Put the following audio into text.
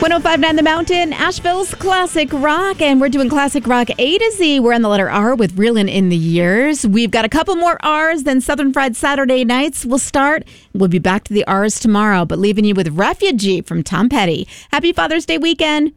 105.9 The Mountain, Asheville's classic rock, and we're doing classic rock A to Z. We're on the letter R with Reelin' in the Years. We've got a couple more R's, then Southern Fried Saturday Nights will start. We'll be back to the R's tomorrow, but leaving you with Refugee from Tom Petty. Happy Father's Day weekend.